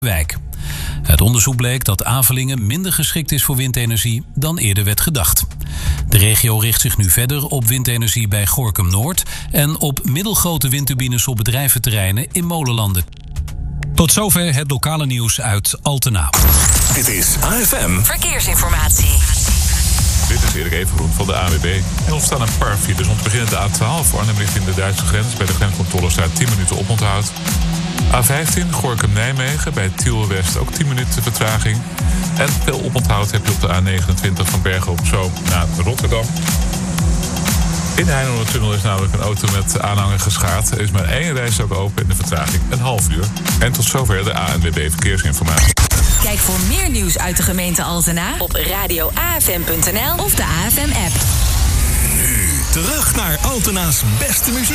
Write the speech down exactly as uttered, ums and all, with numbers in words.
wijk. Het onderzoek bleek dat Avelingen minder geschikt is voor windenergie dan eerder werd gedacht. De regio richt zich nu verder op windenergie bij Gorinchem Noord en op middelgrote windturbines op bedrijventerreinen in molenlanden. Tot zover het lokale nieuws uit Altena. Dit is A F M Verkeersinformatie. Dit is Erik Evengroen van de A W B. En er staan een paar files. Om te beginnen de A twaalf, Arnhem richting de Duitse grens. Bij de grenscontrole staat tien minuten oponthoud. A vijftien, Gorinchem-Nijmegen, bij Tiel West ook tien minuten vertraging. En veel oponthoud heb je op de A negenentwintig van Bergen op Zoom naar Rotterdam. In de Heinenoordertunnel is namelijk een auto met aanhanger geschaard. Er is maar één reis ook open in de vertraging, een half uur. En tot zover de A N W B Verkeersinformatie. Kijk voor meer nieuws uit de gemeente Altena op radio a f m punt n l of de A F M-app. Nu terug naar Altena's beste muziek.